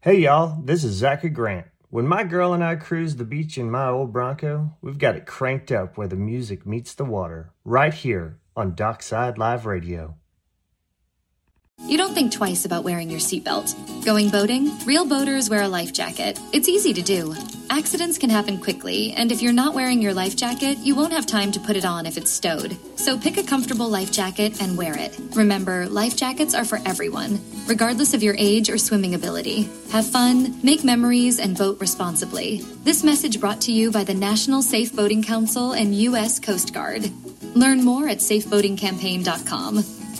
Hey y'all, this is Zachary Grant. When my girl and I cruise the beach in my old Bronco, we've got it cranked up where the music meets the water, right here on Dockside Live Radio. You don't think twice about wearing your seatbelt. Going boating? Real boaters wear a life jacket. It's easy to do. Accidents can happen quickly, and if you're not wearing your life jacket, you won't have time to put it on if it's stowed. So pick a comfortable life jacket and wear it. Remember, life jackets are for everyone, regardless of your age or swimming ability. Have fun, make memories, and boat responsibly. This message brought to you by the National Safe Boating Council and U.S. Coast Guard. Learn more at safeboatingcampaign.com.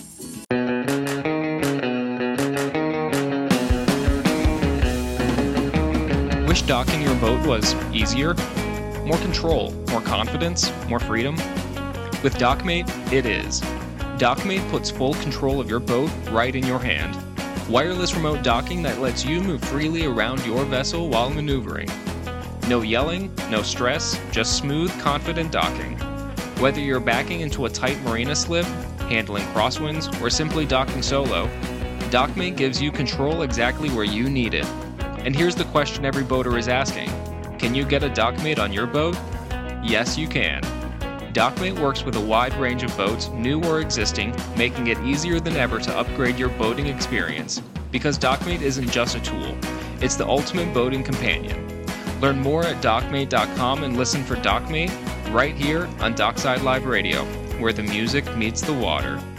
Wish docking your boat was easier? More control, more confidence, more freedom? With DockMate, it is. DockMate puts full control of your boat right in your hand. Wireless remote docking that lets you move freely around your vessel while maneuvering. No yelling, no stress, just smooth, confident docking. Whether you're backing into a tight marina slip, handling crosswinds, or simply docking solo, DockMate gives you control exactly where you need it. And here's the question every boater is asking. Can you get a DockMate on your boat? Yes, you can. DockMate works with a wide range of boats, new or existing, making it easier than ever to upgrade your boating experience. Because DockMate isn't just a tool, it's the ultimate boating companion. Learn more at dockmate.com and listen for DockMate right here on Dockside Live Radio, where the music meets the water.